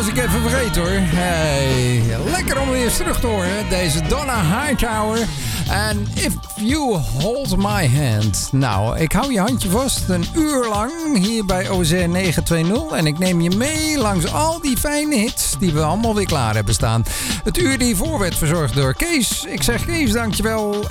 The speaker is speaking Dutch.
was ik even vergeten hoor. Hey, lekker om weer eens terug te horen. Deze Donna Hightower. En If You Hold My Hand. Nou, ik hou je handje vast een uur lang hier bij OZ 920. En ik neem je mee langs al die fijne hits die we allemaal weer klaar hebben staan. Het uur die voor werd verzorgd door Kees. Ik zeg Kees, dankjewel.